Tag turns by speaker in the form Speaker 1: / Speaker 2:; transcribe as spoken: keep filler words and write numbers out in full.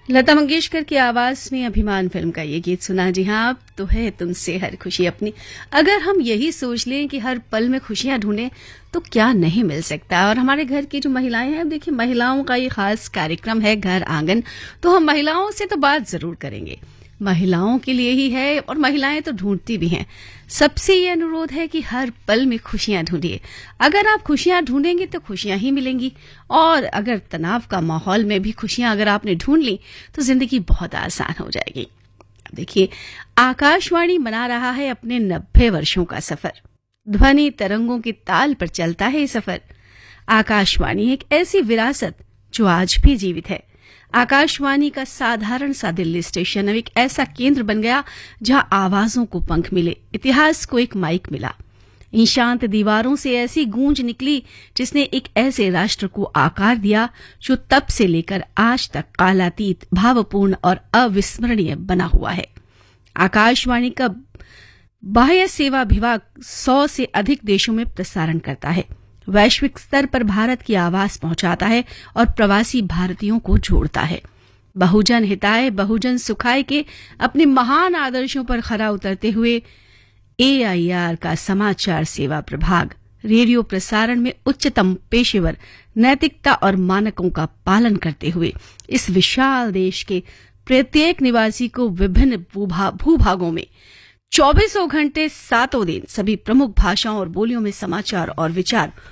Speaker 1: लता मंगेशकर की आवाज में अभिमान फिल्म का ये गीत सुना। जी हाँ, अब तो है तुमसे हर खुशी अपनी। अगर हम यही सोच लें कि हर पल में खुशियां ढूंढें तो क्या नहीं मिल सकता। और हमारे घर की जो महिलाएं हैं, देखिए महिलाओं का ये खास कार्यक्रम है घर आंगन, तो हम महिलाओं से तो बात जरूर करेंगे। महिलाओं के लिए ही है और महिलाएं तो ढूंढती भी हैं। सबसे ये अनुरोध है कि हर पल में खुशियां ढूंढिए। अगर आप खुशियां ढूंढेंगे तो खुशियां ही मिलेंगी, और अगर तनाव का माहौल में भी खुशियां अगर आपने ढूंढ ली तो जिंदगी बहुत आसान हो जाएगी। देखिए, आकाशवाणी मना रहा है अपने नब्बे वर्षों का सफर। ध्वनि तरंगों की ताल पर चलता है ये सफर। आकाशवाणी एक ऐसी विरासत जो आज भी जीवित है। आकाशवाणी का साधारण सा दिल्ली स्टेशन अब एक ऐसा केंद्र बन गया जहां आवाजों को पंख मिले, इतिहास को एक माइक मिला। इन शांत दीवारों से ऐसी गूंज निकली जिसने एक ऐसे राष्ट्र को आकार दिया जो तब से लेकर आज तक कालातीत, भावपूर्ण और अविस्मरणीय बना हुआ है। आकाशवाणी का बाह्य सेवा विभाग सौ से अधिक देशों में प्रसारण करता है, वैश्विक स्तर पर भारत की आवाज पहुंचाता है और प्रवासी भारतीयों को जोड़ता है। बहुजन हिताय बहुजन सुखाय के अपने महान आदर्शों पर खरा उतरते हुए ए आई आर का समाचार सेवा प्रभाग रेडियो प्रसारण में उच्चतम पेशेवर नैतिकता और मानकों का पालन करते हुए इस विशाल देश के प्रत्येक निवासी को विभिन्न भूभागों में चौबीसों घंटे सातों दिन सभी प्रमुख भाषाओं और बोलियों में समाचार और विचार